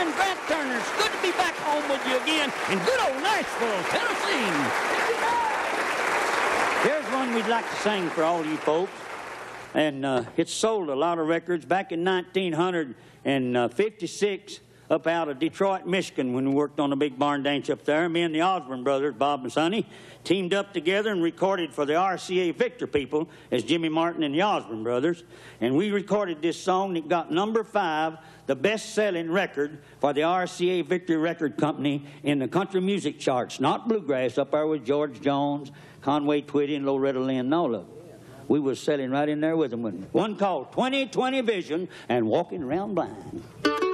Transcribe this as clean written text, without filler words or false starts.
and Grant Turner. It's good to be back home with you again in good old Nashville, Tennessee. Here's one we'd like to sing for all you folks. And it sold a lot of records back in 1956 up out of Detroit, Michigan, when we worked on a big barn dance up there. Me and the Osborne brothers, Bob and Sonny, teamed up together and recorded for the RCA Victor people as Jimmy Martin and the Osborne brothers. And we recorded this song that got #5, the best-selling record for the RCA Victor Record Company in the country music charts. Not bluegrass, up there with George Jones, Conway Twitty, and Loretta Lynn, and all of them. We was selling right in there with them. One called 20/20 Vision and Walking Around Blind.